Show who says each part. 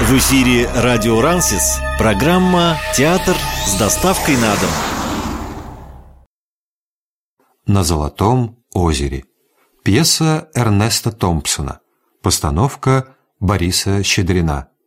Speaker 1: В эфире «Радио Рансис» программа «Театр с доставкой на дом».
Speaker 2: «На золотом озере». Пьеса Эрнеста Томпсона. Постановка Бориса Щедрина.